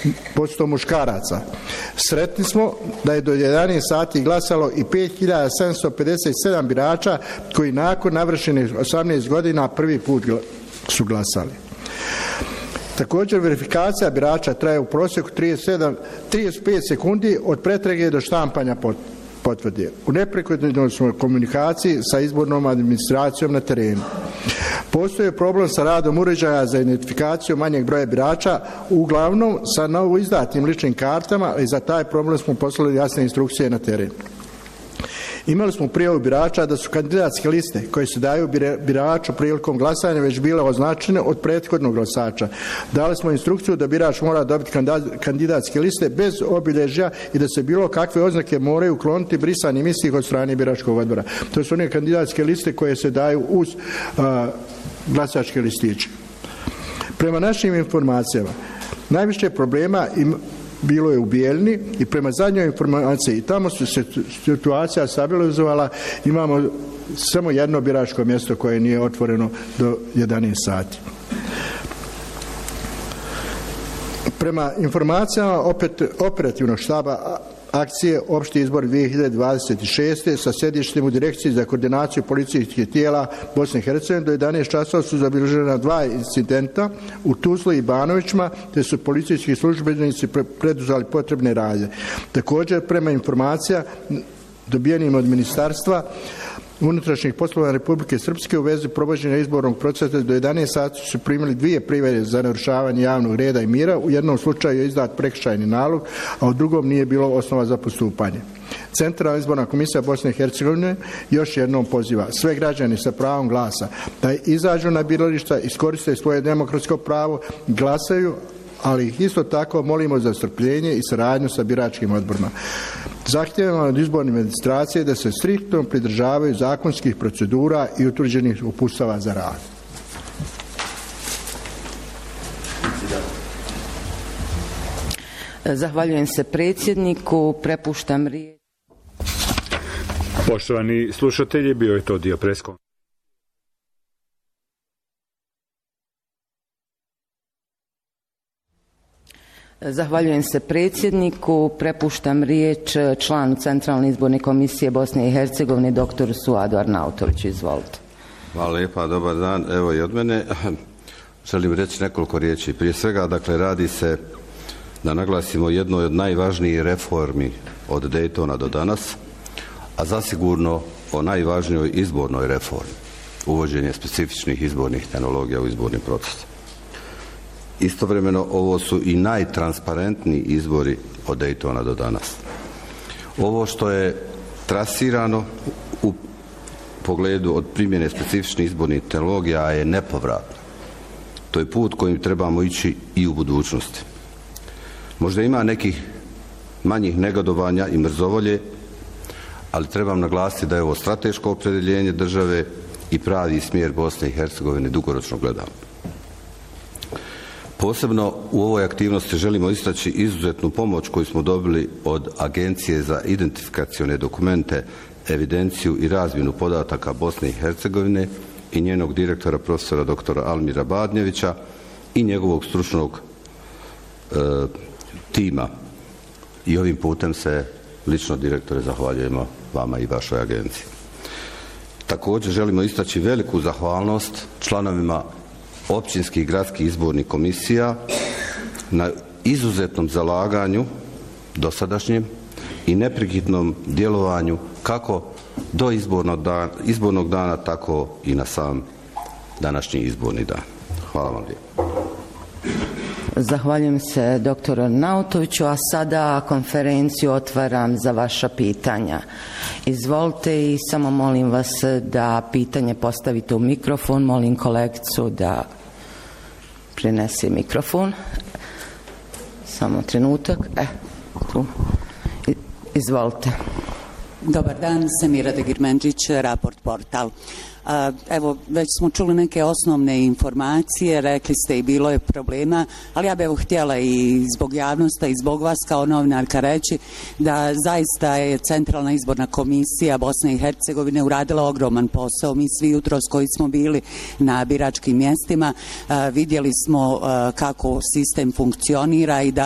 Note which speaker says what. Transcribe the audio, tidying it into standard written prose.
Speaker 1: 50% muškaraca. Sretni smo da je do 11 sati glasalo i 5757 birača koji nakon navršenih 18 godina prvi put su glasali. Također, verifikacija birača traje u prosjeku 35 sekundi od pretrage do štampanja potvrde. U neprekidnoj smo komunikaciji sa izbornom administracijom na terenu. Postoji problem sa radom uređaja za identifikaciju manjeg broja birača, uglavnom sa novo izdatim ličnim kartama, i za taj problem smo poslali jasne instrukcije na teren. Imali smo prijavu birača da su kandidatske liste koje se daju biraču prilikom glasanja već bile označene od prethodnog glasača. Dali smo instrukciju da birač mora dobiti kandidatske liste bez obilježja i da se bilo kakve oznake moraju ukloniti brisanim istih od strane biračkog odbora. To su one kandidatske liste koje se daju uz glasačke listiće. Prema našim informacijama, najviše problema bilo je u Bijeljni i prema zadnjoj informaciji tamo su se situacija stabilizovala, imamo samo jedno biračko mjesto koje nije otvoreno do 11 sati. Prema informacijama operativnog štaba akcije Opšti izbor 2026. sa sjedištem u Direkciji za koordinaciju policijskih tijela Bosne i Hercegovine do 11 časova su zabilježena 2 incidenta u Tuzli i Banovićima, te su policijski službenici preduzeli potrebne radnje. Također, prema informacija dobijenim od Ministarstva unutrašnjih poslova Republike Srpske u vezi provođenja izbornog procesa do 11 sati su primili 2 prijave za narušavanje javnog reda i mira. U jednom slučaju je izdat prekršajni nalog, a u drugom nije bilo osnova za postupanje. Centralna izborna komisija Bosne i Hercegovine još jednom poziva sve građane sa pravom glasa da izađu na birališta, iskoriste svoje demokratsko pravo, glasaju, ali ih isto tako molimo za strpljenje i saradnju sa biračkim odborima. Zahtijevamo od izborne administracije da se striktno pridržavaju zakonskih procedura i utvrđenih uputstava za rad.
Speaker 2: Zahvaljujem se predsjedniku, prepuštam riječ.
Speaker 3: Poštovani slušatelji, bio je to dio preskonferencije.
Speaker 2: Zahvaljujem se predsjedniku, prepuštam riječ članu Centralne izborne komisije Bosne i Hercegovine, doktoru Suadu Arnautoviću. Izvolite.
Speaker 4: Hvala lijepa, dobar dan. Evo i od mene. Želim reći nekoliko riječi. Prije svega, dakle, radi se da naglasimo jednoj od najvažnijih reformi od Daytona do danas, a zasigurno o najvažnijoj izbornoj reformi, uvođenje specifičnih izbornih tehnologija u izborni proces. Istovremeno, ovo su i najtransparentniji izbori od Daytona do danas. Ovo što je trasirano u pogledu od primjene specifičnih izbornih tehnologija je nepovratno. To je put kojim trebamo ići i u budućnosti. Možda ima nekih manjih negodovanja i mrzovolje, ali trebam naglasiti da je ovo strateško opredjeljenje države i pravi smjer Bosne i Hercegovine dugoročno gledano. Posebno u ovoj aktivnosti želimo istaći izuzetnu pomoć koju smo dobili od Agencije za identifikacione dokumente, evidenciju i razmjenu podataka Bosne i Hercegovine i njenog direktora profesora dr. Almira Badnjevića i njegovog stručnog tima. I ovim putem se lično, direktore, zahvaljujemo vama i vašoj agenciji. Također želimo istaći veliku zahvalnost članovima općinskih i gradskih izbornih komisija na izuzetnom zalaganju dosadašnjem i neprekidnom djelovanju kako do izbornog dana, tako i na sam današnji izborni dan. Hvala vam lijepo.
Speaker 2: Zahvaljujem se doktoru Arnautoviću, a sada konferenciju otvaram za vaša pitanja. Izvolite i samo molim vas da pitanje postavite u mikrofon. Molim kolegicu da prinese mikrofon. Samo trenutak. Tu. Izvolite.
Speaker 5: Dobar dan, Samira Degirmenčić, Raport portal. Evo, već smo čuli neke osnovne informacije, rekli ste i bilo je problema, ali ja bih evo htjela i zbog javnosti i zbog vas kao novinarka reći da zaista je Centralna izborna komisija Bosne i Hercegovine uradila ogroman posao. Mi svi jutros koji smo bili na biračkim mjestima vidjeli smo kako sistem funkcionira i da